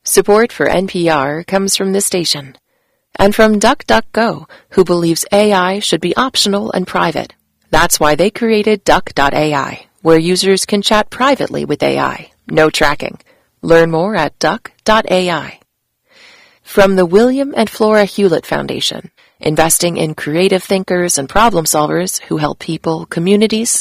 Support for NPR comes from this station and from DuckDuckGo, who believes AI should be optional and private. That's why they created Duck.ai, where users can chat privately with AI. No tracking. Learn more at Duck.ai. From the William and Flora Hewlett Foundation, investing in creative thinkers and problem solvers who help people, communities,